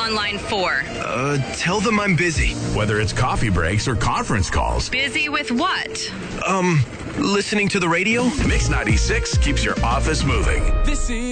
on line 4? Tell them I'm busy. Whether it's coffee breaks or conference calls. Busy with what? Listening to the radio? Mix 96 keeps your office moving. This is